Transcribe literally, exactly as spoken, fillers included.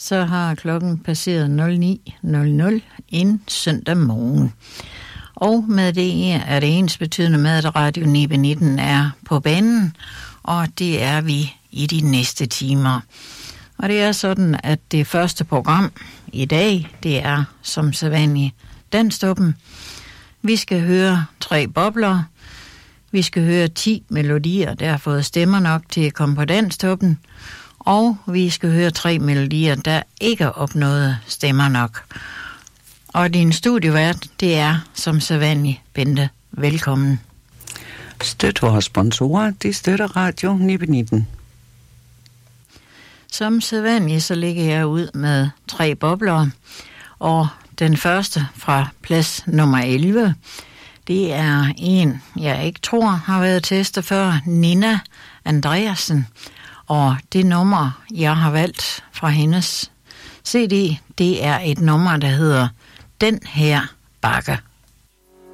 så har klokken passeret nul ni nul nul en søndag morgen. Og med det er det ens betydende med, at Radio Nibe nitten er på banen, og det er vi i de næste timer. Og det er sådan, at det første program i dag, det er som sædvanligt Danstoppen. Vi skal høre tre bobler. Vi skal høre ti melodier, der har fået stemmer nok til at komme på Danstoppen. Og vi skal høre tre melodier, der ikke har opnået stemmer nok. Og din studievært, det er som sædvanligt Bente. Velkommen. Støt vores sponsorer, de støtter Radio Nibe nitten. Som sædvanligt, så ligger jeg ud med tre bobler. Og den første fra plads nummer elleve, det er en, jeg ikke tror har været testet før, Nina Andreasen. Og det nummer, jeg har valgt fra hendes C D, det er et nummer, der hedder Den her bakke.